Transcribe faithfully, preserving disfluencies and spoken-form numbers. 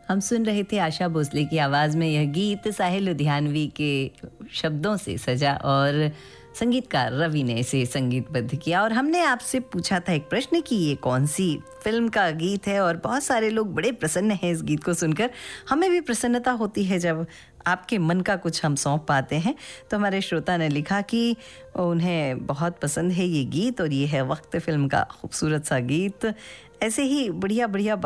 हम सुन रहे थे आशा भोसले की आवाज़ में यह गीत साहिल लुधियानवी के शब्दों से सजा और संगीतकार रवि ने इसे संगीतबद्ध किया। और हमने आपसे पूछा था एक प्रश्न कि ये कौन सी फिल्म का गीत है, और बहुत सारे लोग बड़े प्रसन्न हैं इस गीत को सुनकर। हमें भी प्रसन्नता होती है जब आपके मन का कुछ हम सौंप पाते हैं। तो हमारे श्रोता ने लिखा कि उन्हें बहुत पसंद है ये गीत और ये है वक्त फिल्म का खूबसूरत सा गीत। ऐसे ही बढ़िया बढ़िया